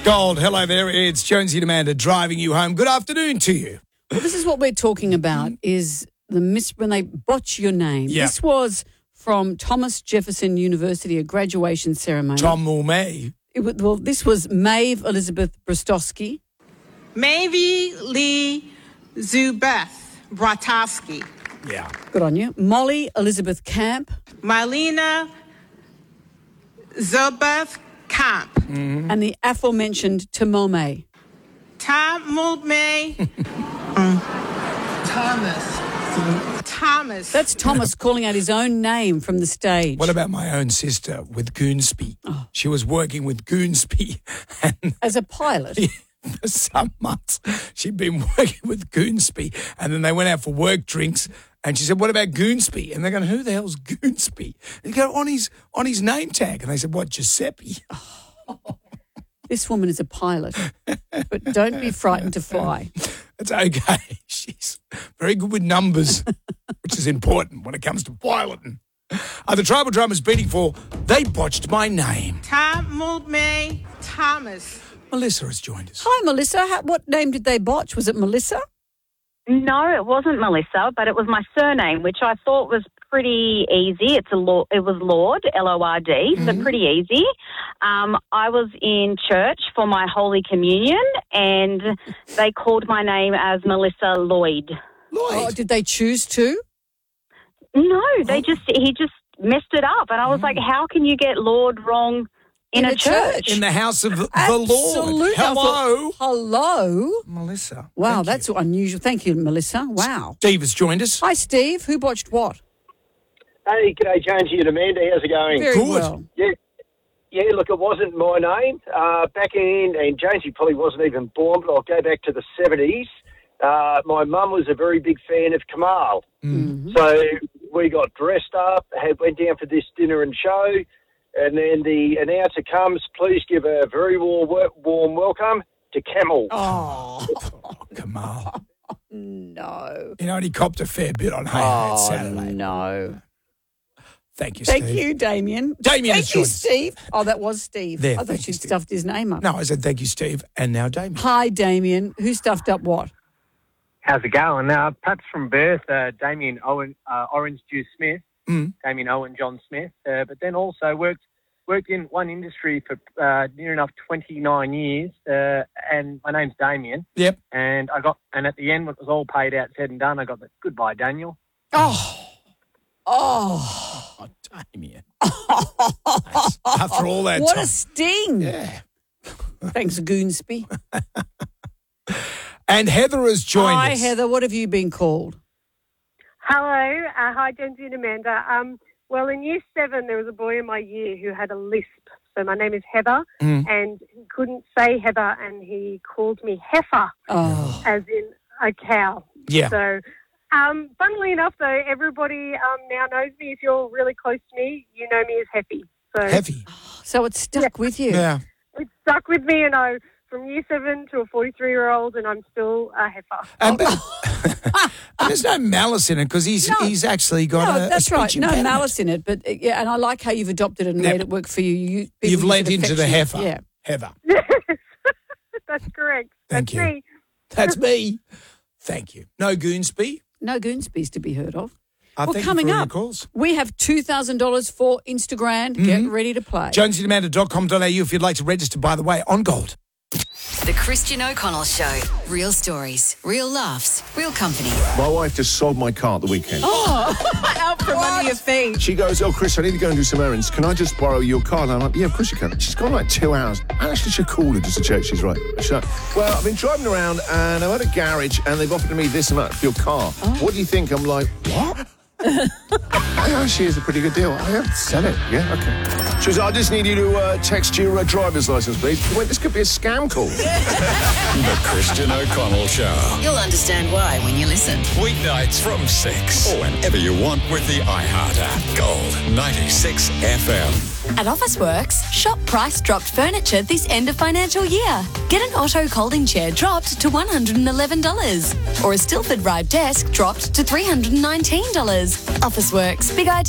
Gold, hello there. It's Jonesy and Amanda driving you home. Good afternoon to you. Well, this is what we're talking about, is when they botch your name. Yeah. This was from Thomas Jefferson University, a graduation ceremony. Tom Mulmay. This was Maeve Elizabeth Brostowski. Maeve Lee Zubeth Bratowski. Yeah. Good on you. Molly Elizabeth Camp. Marlena Zubeth Camp. And the aforementioned Tamome. Thomas. That's Thomas calling out his own name from the stage. What about my own sister with Goonsby? She was working with Goonsby and As a pilot. for some months she'd been working with Goonsby, and then they went out for work drinks and she said, what about Goonsby? And they're going, who the hell's Goonsby? They go, on his name tag. And they said, what, Giuseppe? This woman is a pilot. But don't be frightened to fly. It's okay. She's very good with numbers, which is important when it comes to piloting. The tribal drummer's beating for, they botched my name. Thomas. Melissa has joined us. Hi, Melissa. What name did they botch? Was it Melissa? No, it wasn't Melissa, but it was my surname, which I thought was pretty easy. It was Lord, L-O-R-D, so pretty easy. I was in church for my Holy Communion, and they called my name as Melissa Lloyd. Oh, did they choose to? No, he just messed it up, and I was like, how can you get Lord wrong in a church? In the house of the Lord. Absolutely. Hello. Hello. Melissa. Wow, thank that's you. unusual. Thank you, Melissa. Wow. Steve has joined us. Hi, Steve. Who botched what? Hey, g'day, Jonesy and Amanda. How's it going? Very Good. well. Yeah, look, it wasn't my name. Back in, and Jonesy probably wasn't even born, but I'll go back to the 70s. My mum was a very big fan of Kamal. So we got dressed up, went down for this dinner and show, and then the announcer comes, please give a very warm welcome to Camel. Oh, Kamal. no. You know, he copped a fair bit on Hey Hey It's Saturday. No. Thank you, Steve. Thank you, Damien. Damien has Thank you, joined us. Steve. Oh, that was Steve. There, I thank thought you, she'd Steve. stuffed his name up. No, I said thank you, Steve, and now Damien. Hi, Damien. Who stuffed up what? How's it going? Perhaps from birth, Damien Owen, Orange Juice Smith, Damien Owen John Smith, but then also worked in one industry for near enough 29 years, and my name's Damien. Yep. And at the end, when it was all paid out, said and done, I got the goodbye, Daniel. Oh, Damien. After all that What time. a sting. Yeah. Thanks, Goonsby. And Heather has joined Hi, us. Heather. What have you been called? Hello. Hi, Jonesy and Amanda. Well, in Year 7, there was a boy in my year who had a lisp. So my name is Heather, and he couldn't say Heather, and he called me Heifer, as in a cow. Yeah. So, funnily enough, though, everybody now knows me. If you're really close to me, you know me as Heffy. So Heavy. So it stuck with you. Yeah. it stuck with me, and from Year 7 to a 43-year-old, and I'm still a heifer. And there's no malice in it because he's actually got a that's speech right. No impediment. malice in it, but and I like how you've adopted it and Yep. made it work for you. You've lent into the heifer. Yeah. Heather. That's correct. Thank That's you. me. That's me. Thank you. No Goonsby. No Goonsby's to be heard of. Thank you coming for all your up, calls. we have $2,000 for Instagram. Get ready to play. JonesyandAmanda.com.au if you'd like to register, by the way, on Gold. The Christian O'Connell Show. Real stories, real laughs, real company. My wife just sold my car at the weekend. Out from under your feet. She goes, oh, Chris, I need to go and do some errands. Can I just borrow your car? And I'm like, yeah, of course you can. She's gone like 2 hours. I actually should call her just to check she's right. She's like, well, I've been driving around and I'm at a garage and they've offered me this amount for your car. What do you think? I'm like, what? Actually, it's a pretty good deal. I have to sell it. Yeah, okay. She was like, I just need you to text your driver's license, please. I went, this could be a scam call. The Christian O'Connell Show. You'll understand why when you listen. Weeknights from 6. Or whenever you want with the iHeart app. Gold 96 FM. At Officeworks, shop price dropped furniture this end of financial year. Get an Otto Colding chair dropped to $111. Or a Stilford Ride desk dropped to $319. Officeworks, big idea.